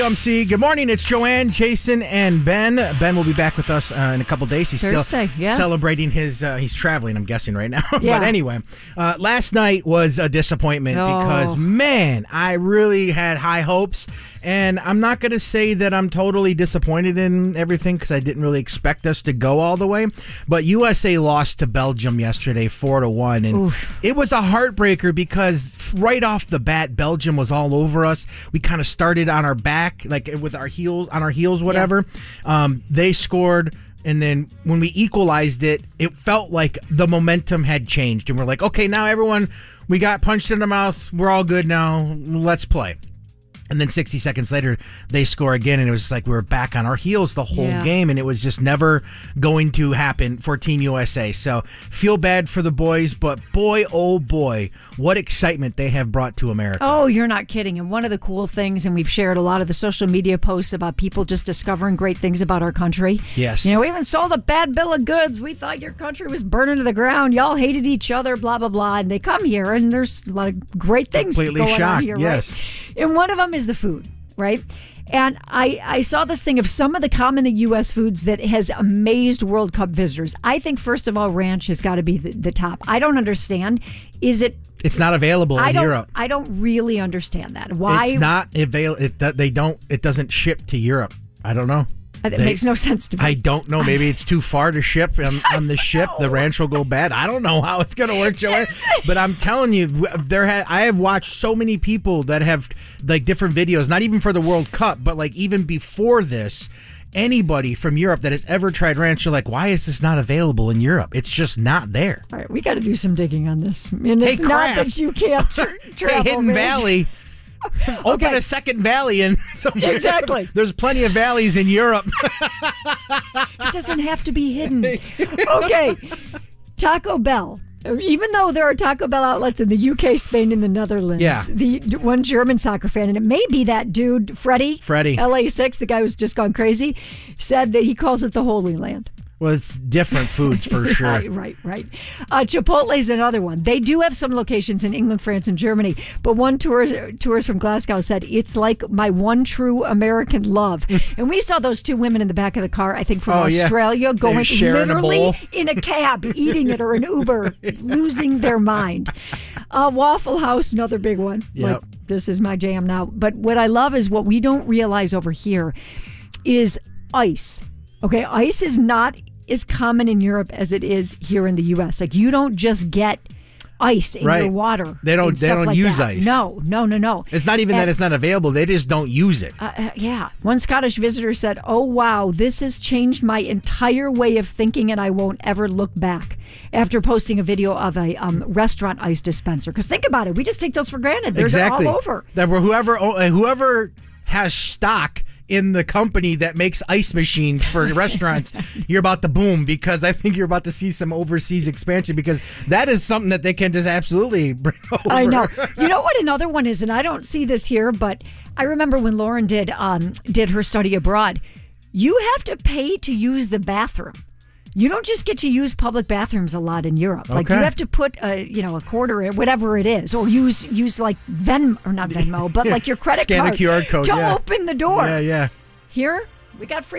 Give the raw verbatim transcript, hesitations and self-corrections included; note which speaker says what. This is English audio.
Speaker 1: M C. Good morning. It's Joanne, Jason, and Ben. Ben will be back with us uh, in a couple days. He's
Speaker 2: Thursday,
Speaker 1: still
Speaker 2: yeah.
Speaker 1: celebrating his. Uh, he's traveling, I'm guessing, right now.
Speaker 2: Yeah.
Speaker 1: But anyway, uh, last night was a disappointment
Speaker 2: Oh.
Speaker 1: because, man, I really had high hopes. And I'm not going to say that I'm totally disappointed in everything because I didn't really expect us to go all the way. But U S A lost to Belgium yesterday, four to one, and
Speaker 2: Oof.
Speaker 1: it was a heartbreaker because right off the bat, Belgium was all over us. We kind of started on our back, like with our heels, on our heels, whatever. Yeah. Um, they scored. And then when we equalized it, it felt like the momentum had changed. And we're like, okay, now everyone, we got punched in the mouth. We're all good now. Let's play. And then sixty seconds later, they score again, and it was like we were back on our heels the whole
Speaker 2: Yeah.
Speaker 1: game, and it was just never going to happen for Team U S A. So feel bad for the boys, but boy, oh boy, what excitement they have brought to America.
Speaker 2: Oh, you're not kidding. And one of the cool things, and we've shared a lot of the social media posts about people just discovering great things about our country.
Speaker 1: Yes.
Speaker 2: You know, we even sold a bad bill of goods. We thought your country was burning to the ground. Y'all hated each other, blah, blah, blah. And they come here, and there's a lot of great things
Speaker 1: Completely
Speaker 2: going on
Speaker 1: shocked,
Speaker 2: here,
Speaker 1: yes.
Speaker 2: right? And one of them is the food, right? And I, I saw this thing of some of the common U S foods that has amazed World Cup visitors. I think, first of all, ranch has got to be the, the top. I don't understand. Is it...
Speaker 1: It's not available
Speaker 2: I
Speaker 1: in
Speaker 2: don't,
Speaker 1: Europe.
Speaker 2: I don't really understand that. Why?
Speaker 1: It's not avail. It they don't. It doesn't ship to Europe. I don't know.
Speaker 2: It
Speaker 1: They-
Speaker 2: makes no sense to me.
Speaker 1: I don't know. Maybe it's too far to ship on, on the ship. The ranch will go bad. I don't know how it's going to work, Joanne. But I'm telling you, there. Ha- I have watched so many people that have like different videos, not even for the World Cup, but like even before this. Anybody from Europe that has ever tried ranch, are like, why is this not available in Europe? It's just not there.
Speaker 2: All right, we got to do some digging on this. And
Speaker 1: Hey,
Speaker 2: it's not
Speaker 1: Kraft.
Speaker 2: that you can't tr- travel.
Speaker 1: Hey, Hidden
Speaker 2: man.
Speaker 1: Valley. Open
Speaker 2: Okay.
Speaker 1: a second valley in somewhere.
Speaker 2: Exactly.
Speaker 1: There's plenty of valleys in Europe.
Speaker 2: It doesn't have to be hidden. Okay, Taco Bell. Even though there are Taco Bell outlets in the U K, Spain, and the Netherlands,
Speaker 1: Yeah.
Speaker 2: the one German soccer fan, and it may be that dude, Freddie,
Speaker 1: Freddie.
Speaker 2: L A six, the guy who's just gone crazy, said that he calls it the Holy Land.
Speaker 1: Well, it's different foods for sure.
Speaker 2: Right, right, right. Uh, Chipotle's another one. They do have some locations in England, France, and Germany. But one tourist, tourist from Glasgow said, it's like my one true American love. And we saw those two women in the back of the car, I think from
Speaker 1: Oh, yeah.
Speaker 2: Australia,
Speaker 1: They were
Speaker 2: going
Speaker 1: sharing a
Speaker 2: literally
Speaker 1: bowl.
Speaker 2: in a cab, eating it, or an Uber, losing their mind. Uh, Waffle House, another big one.
Speaker 1: Yep.
Speaker 2: Like, this is my jam now. But what I love is what we don't realize over here is ice. Okay, ice is not as common in Europe as it is here in the U S. Like, you don't just get ice in
Speaker 1: Right.
Speaker 2: your water.
Speaker 1: They don't-
Speaker 2: and
Speaker 1: they
Speaker 2: stuff
Speaker 1: don't
Speaker 2: like
Speaker 1: use
Speaker 2: that.
Speaker 1: ice.
Speaker 2: No, no, no, no.
Speaker 1: It's not even
Speaker 2: And-
Speaker 1: that it's not available. They just don't use it.
Speaker 2: Uh, uh, yeah. One Scottish visitor said, oh, wow, this has changed my entire way of thinking, and I won't ever look back, after posting a video of a um, restaurant ice dispenser. Because think about it. We just take those for granted. They're
Speaker 1: exactly.
Speaker 2: all over.
Speaker 1: That were whoever uh, whoever has stock in the company that makes ice machines for restaurants, you're about to boom, because I think you're about to see some overseas expansion, because that is something that they can just absolutely bring over.
Speaker 2: I know. You know what another one is, and I don't see this here, but I remember when Lauren did um, did her study abroad, you have to pay to use the bathroom. You don't just get to use public bathrooms a lot in Europe. Like,
Speaker 1: Okay.
Speaker 2: you have to put a, you know, a quarter, in, whatever it is, or use use like Venmo, or not Venmo, but like your credit
Speaker 1: Scan a
Speaker 2: card
Speaker 1: Q R code,
Speaker 2: to
Speaker 1: yeah.
Speaker 2: open the door.
Speaker 1: Yeah, yeah.
Speaker 2: Here, we got free